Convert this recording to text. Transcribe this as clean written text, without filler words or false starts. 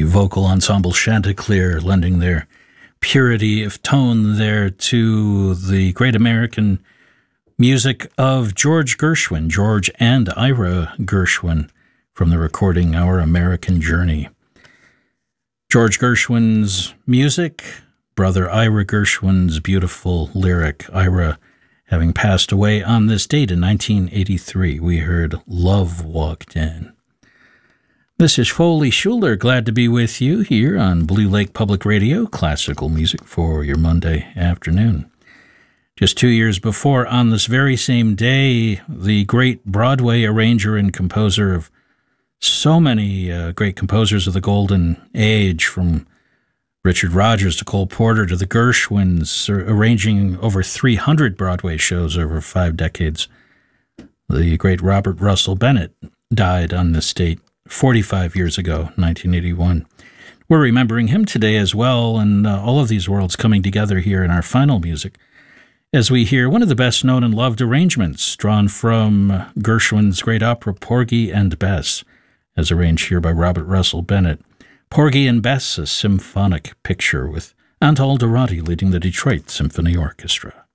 vocal ensemble Chanticleer lending their purity of tone there to the great American music of George Gershwin, George and Ira Gershwin, from the recording Our American Journey. George Gershwin's music, brother Ira Gershwin's beautiful lyric. Ira having passed away on this date in 1983, we heard Love Walked In. This is Foley Schuler, glad to be with you here on Blue Lake Public Radio, classical music for your Monday afternoon. Just 2 years before, on this very same day, the great Broadway arranger and composer of so many great composers of the Golden Age, from Richard Rodgers to Cole Porter to the Gershwins, arranging over 300 Broadway shows over 5 decades. The great Robert Russell Bennett died on this date 45 years ago, 1981. We're remembering him today as well, and all of these worlds coming together here in our final music as we hear one of the best-known and loved arrangements drawn from Gershwin's great opera Porgy and Bess, as arranged here by Robert Russell Bennett. Porgy and Bess, a symphonic picture with Antal Dorati leading the Detroit Symphony Orchestra.